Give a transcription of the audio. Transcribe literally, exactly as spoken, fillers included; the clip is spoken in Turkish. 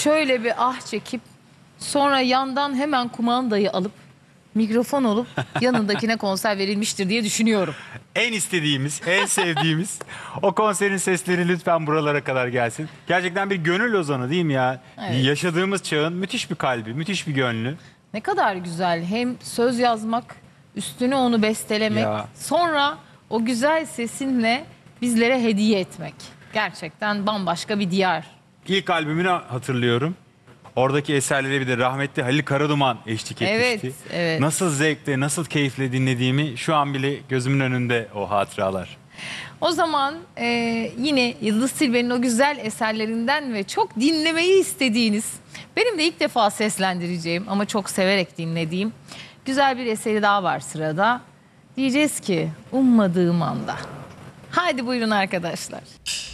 şöyle bir ah çekip sonra yandan hemen kumandayı alıp mikrofon olup yanındakine konser verilmiştir diye düşünüyorum. En istediğimiz, en sevdiğimiz o konserin sesleri lütfen buralara kadar gelsin. Gerçekten bir gönül ozanı değil mi ya? Evet. Yaşadığımız çağın müthiş bir kalbi, müthiş bir gönlü. Ne kadar güzel hem söz yazmak, üstüne onu bestelemek, Ya. sonra o güzel sesinle bizlere hediye etmek. Gerçekten bambaşka bir diyar. İlk albümünü hatırlıyorum. Oradaki eserlere bir de rahmetli Halil Karaduman eşlik Evet, etmişti. evet. Nasıl zevkle, nasıl keyifle dinlediğimi şu an bile gözümün önünde o hatıralar. O zaman e, yine Yıldız Tilbe'nin o güzel eserlerinden ve çok dinlemeyi istediğiniz, benim de ilk defa seslendireceğim ama çok severek dinlediğim güzel bir eseri daha var sırada. Diyeceğiz ki ummadığım anda. Haydi buyurun arkadaşlar.